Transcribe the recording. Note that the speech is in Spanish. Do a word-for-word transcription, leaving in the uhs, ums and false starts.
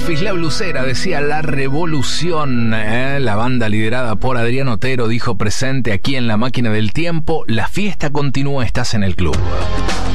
Memphis, La Blusera, decía La Revolución. ¿eh? La banda liderada por Adrián Otero dijo presente aquí en La Máquina del Tiempo. La fiesta continúa, estás en el club.